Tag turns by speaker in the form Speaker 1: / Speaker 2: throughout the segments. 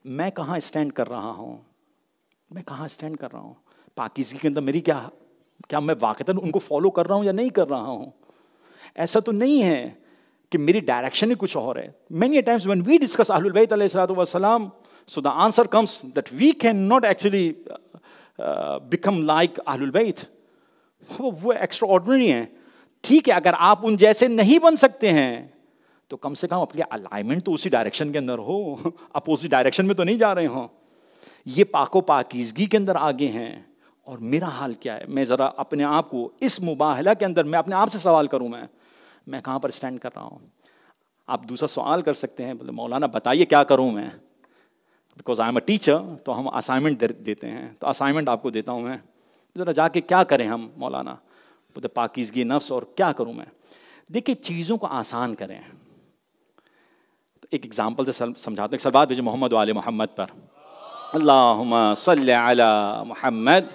Speaker 1: میں کہاں اسٹینڈ کر رہا ہوں، میں کہاں اسٹینڈ کر رہا ہوں، پاکیزگی کے اندر میری کیا میں واقعتاً ان کو فالو کر رہا ہوں یا نہیں کر رہا ہوں. ایسا تو نہیں ہے کہ میری ڈائریکشن ہی کچھ اور ہے. Many Times when we discuss اہل البیت علیہ الصلوۃ والسلام, so the answer comes that we cannot actually become like اہل البیت. وہ ایکسٹرا آرڈنری ہیں. ٹھیک ہے, اگر آپ ان جیسے نہیں بن سکتے ہیں تو کم سے کم اپنی الائنمنٹ تو اسی ڈائریکشن کے اندر ہو, اپوزٹ ڈائریکشن میں تو نہیں جا رہے ہوں. یہ پاک و پاکیزگی کے اندر آگے ہیں. اور میرا حال کیا ہے؟ میں ذرا اپنے آپ کو اس مباہلہ کے اندر میں اپنے آپ سے سوال کروں, میں کہاں پر اسٹینڈ کر رہا ہوں. آپ دوسرا سوال کر سکتے ہیں, بولے مولانا بتائیے کیا کروں میں, because I am a teacher, تو ہم اسائنمنٹ دیتے ہیں, تو اسائنمنٹ آپ کو دیتا ہوں میں, ذرا جا کے کیا کریں ہم مولانا, بولتے پاکیزگی نفس اور کیا کروں میں. دیکھیے چیزوں کو آسان کریں. تو ایک ایگزامپل سے سمجھاتا ہوں. صلوات بھیجو محمد و آل محمد پر. اللہم صلی علی محمد.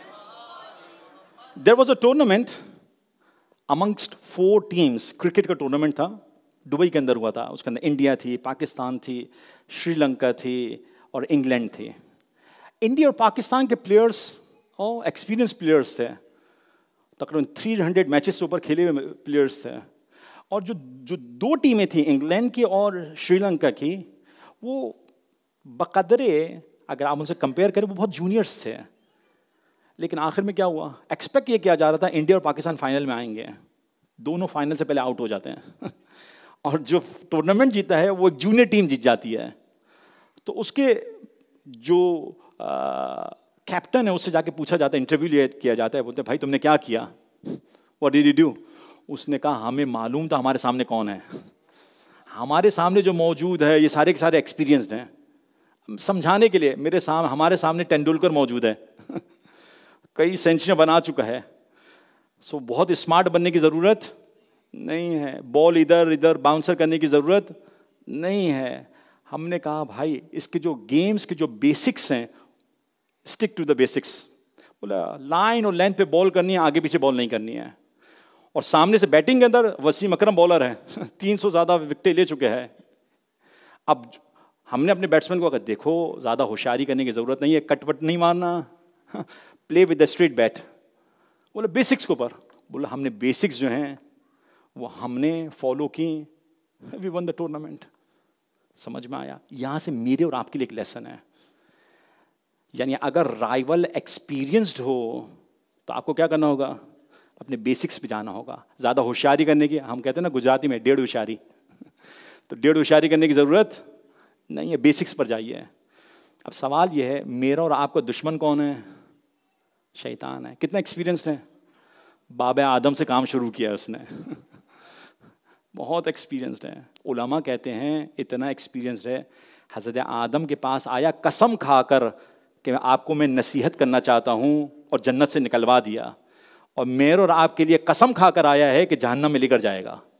Speaker 1: There was a tournament amongst 4 teams. Cricket کا ٹورنامنٹ تھا, دبئی کے اندر ہوا تھا. اس کے اندر انڈیا تھی, پاکستان تھی, شری لنکا تھی اور انگلینڈ تھی. انڈیا اور پاکستان کے پلیئرس ایکسپیرینس پلیئرس تھے, تقریباً 300 میچز سے اوپر کھیلے ہوئے پلیئرس تھے. اور جو 2 ٹیمیں تھیں, انگلینڈ کی اور شری لنکا کی, وہ بقدرے اگر آپ ان سے کمپیئر کریں وہ بہت جونیئرس تھے. لیکن آخر میں کیا ہوا, ایکسپیکٹ یہ کیا جا رہا تھا انڈیا اور پاکستان فائنل میں آئیں گے, دونوں فائنل سے پہلے آؤٹ ہو جاتے ہیں. اور جو ٹورنامنٹ جیتا ہے وہ ایک جونیئر ٹیم جیت جاتی ہے. تو اس کے جو کیپٹن ہے اس سے جا کے پوچھا جاتا ہے, انٹرویو کیا جاتا ہے, بولتے ہیں بھائی تم نے کیا کیا, واٹ ڈیڈ یو ڈو. اس نے کہا ہمیں معلوم تھا ہمارے سامنے کون ہے, ہمارے سامنے جو موجود ہے یہ سارے کے سارے ایکسپیرینسڈ ہیں. سمجھانے کے لیے ہمارے سامنے ٹینڈولکر موجود ہے, کئی سینچریاں بنا چکا ہے. سو بہت اسمارٹ بننے کی ضرورت نہیں ہے, بال ادھر ادھر باؤنسر کرنے کی ضرورت نہیں ہے. ہم نے کہا بھائی اس کے جو گیمز کے جو بیسکس ہیں, اسٹک ٹو دا بیسکس. بولا لائن اور لینتھ پہ بال کرنی ہے, آگے پیچھے بال نہیں کرنی ہے. اور سامنے سے بیٹنگ کے اندر وسیم اکرم بالر ہے, 300 زیادہ وکٹیں لے چکے ہیں. اب ہم نے اپنے بیٹسمین کو کہا دیکھو زیادہ ہوشیاری کرنے کی ضرورت نہیں ہے, کٹ وٹ نہیں مارنا, play with the street bat. بولا بیسکس کے اوپر. بولا ہم نے بیسکس جو ہیں وہ ہم نے فالو کی, وی ون دا ٹورنامنٹ. سمجھ میں آیا؟ یہاں سے میرے اور آپ کے لیے ایک لیسن ہے. یعنی اگر رائیول ایکسپیرینسڈ ہو تو آپ کو کیا کرنا ہوگا, اپنے بیسکس پہ جانا ہوگا. زیادہ ہوشیاری کرنے کی, ہم کہتے ہیں نا گجراتی میں 1.5 ہوشیاری, تو 1.5 ہوشیاری کرنے کی ضرورت نہیں ہے, بیسکس پر جائیے. اب سوال یہ ہے میرا اور آپ کا دشمن کون ہے؟ شیطان ہے. کتنا ایکسپیرینسڈ ہے؟ باب آدم سے کام شروع کیا اس نے, بہت ایکسپیرینسڈ ہے. علماء کہتے ہیں اتنا ایکسپیرینسڈ ہے, حضرت آدم کے پاس آیا قسم کھا کر کہ آپ کو میں نصیحت کرنا چاہتا ہوں اور جنت سے نکلوا دیا, اور میرے اور آپ کے لیے قسم کھا کر آیا ہے کہ جہنم میں لے کر جائے گا.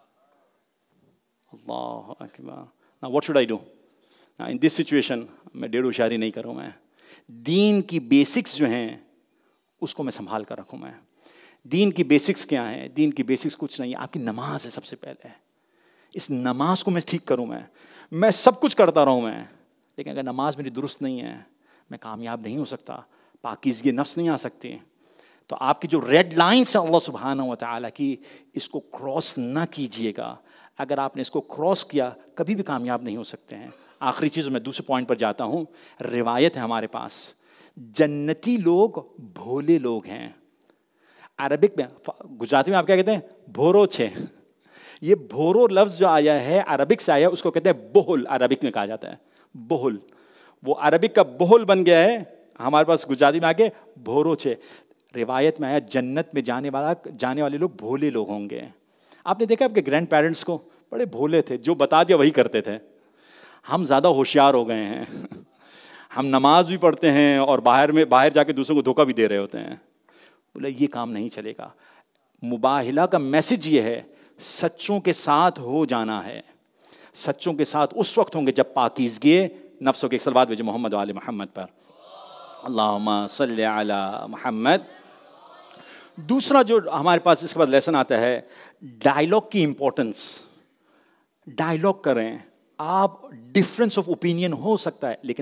Speaker 1: اللہ اکبر. Now what should I do? Now in this situation میں 1.5 ہوشیاری نہیں کروں. میں دین کی بیسکس جو ہیں اس کو میں سنبھال کر رکھوں. میں دین کی بیسکس کیا ہیں؟ دین کی بیسکس کچھ نہیں ہے, آپ کی نماز ہے سب سے پہلے. اس نماز کو میں ٹھیک کروں. میں سب کچھ کرتا رہوں میں, لیکن اگر نماز میری درست نہیں ہے میں کامیاب نہیں ہو سکتا, پاکیزگی نفس نہیں آ سکتی. تو آپ کی جو ریڈ لائنس ہیں اللہ سبحانہ و تعالیٰ کی, اس کو کراس نہ کیجئے گا. اگر آپ نے اس کو کراس کیا کبھی بھی کامیاب نہیں ہو سکتے ہیں. آخری چیز میں دوسرے پوائنٹ پر جاتا ہوں. روایت ہے ہمارے پاس, جنتی لوگ بھولے لوگ ہیں. عربک میں, گجراتی میں آپ کیا کہتے ہیں؟ بھورو چھے. یہ بھورو لفظ جو آیا ہے عربک سے آیا, اس کو کہتے ہیں بہل, عربک میں کہا جاتا ہے بہل. وہ عربک کا بہل بن گیا ہے ہمارے پاس گجراتی میں آگے بھورو چھے. روایت میں آیا جنت میں جانے والے لوگ بھولے لوگ ہوں گے. آپ نے دیکھا آپ کے گرینڈ پیرنٹس کو, بڑے بھولے تھے, جو بتا دیا وہی کرتے تھے. ہم زیادہ ہوشیار ہو گئے ہیں, ہم نماز بھی پڑھتے ہیں اور باہر جا کے دوسروں کو دھوکہ بھی دے رہے ہوتے ہیں. بولے یہ کام نہیں چلے گا. مباہلہ کا میسج یہ ہے, سچوں کے ساتھ ہو جانا ہے. سچوں کے ساتھ اس وقت ہوں گے جب پاکیزگی نفسوں کے. صلوات بھیجو محمد و آل محمد پر. اللہم صلی علی محمد. دوسرا جو ہمارے پاس اس کے بعد لیسن آتا ہے, ڈائلاگ کی امپورٹنس. ڈائلاگ کریں. آپ ڈفرینس آف اوپینین ہو سکتا ہے لیکن